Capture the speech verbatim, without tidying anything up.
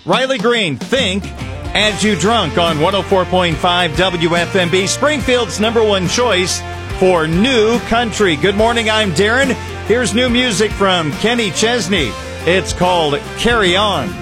Riley Green, Think, As You Drunk on one oh four point five W F M B, Springfield's number one choice for new country. Good morning, I'm Darren. Here's new music from Kenny Chesney. It's called Carry On.